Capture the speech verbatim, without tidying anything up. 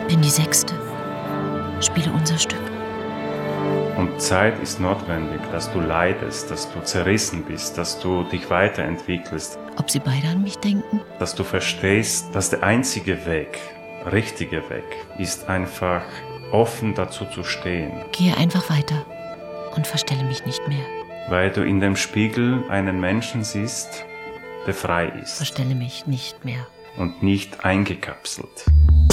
Bin die Sechste. Spiele unser Stück. Und Zeit ist notwendig, dass du leidest, dass du zerrissen bist, dass du dich weiterentwickelst. Ob Sie beide an mich denken? Dass du verstehst, dass der einzige Weg, richtige Weg, ist einfach offen dazu zu stehen. Gehe einfach weiter und verstelle mich nicht mehr. Weil du in dem Spiegel einen Menschen siehst, der frei ist. Verstelle mich nicht mehr. Und nicht eingekapselt.